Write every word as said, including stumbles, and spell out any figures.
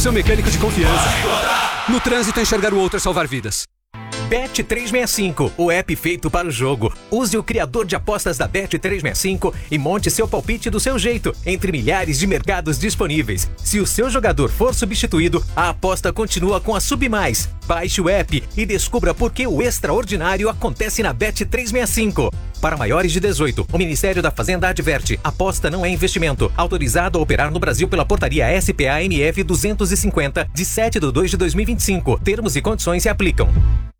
Seu mecânico de confiança. No trânsito, enxergar o outro é salvar vidas. Bet trezentos e sessenta e cinco, o app feito para o jogo. Use o criador de apostas da Bet trezentos e sessenta e cinco e monte seu palpite do seu jeito, entre milhares de mercados disponíveis. Se o seu jogador for substituído, a aposta continua com a Submais. Baixe o app e descubra por que o extraordinário acontece na Bet trezentos e sessenta e cinco. Para maiores de dezoito, o Ministério da Fazenda adverte: aposta não é investimento. Autorizado a operar no Brasil pela portaria S P A M F duzentos e cinquenta, de sete de dois de dois mil e vinte e cinco. Termos e condições se aplicam.